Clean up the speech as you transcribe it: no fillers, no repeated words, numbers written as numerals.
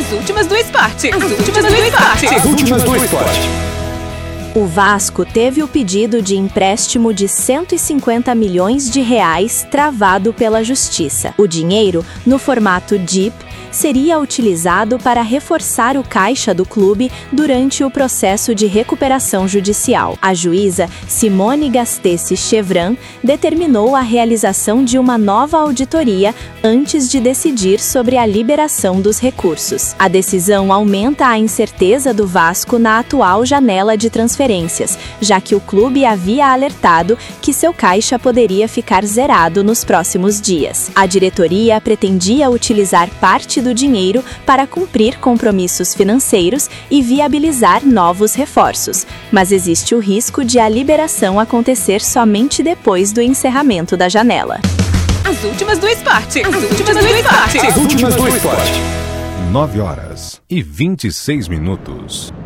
As últimas do esporte. As últimas do esporte. As últimas do esporte. O Vasco teve o pedido de empréstimo de 150 milhões de reais travado pela Justiça. O dinheiro, no formato DIP, seria utilizado para reforçar o caixa do clube durante o processo de recuperação judicial. A juíza Simone Gastesi Chevran determinou a realização de uma nova auditoria antes de decidir sobre a liberação dos recursos. A decisão aumenta a incerteza do Vasco na atual janela de transferências, já que o clube havia alertado que seu caixa poderia ficar zerado nos próximos dias. A diretoria pretendia utilizar parte do dinheiro para cumprir compromissos financeiros e viabilizar novos reforços, mas existe o risco de a liberação acontecer somente depois do encerramento da janela. As últimas do esporte. As últimas do esporte. As últimas do esporte. 9h26.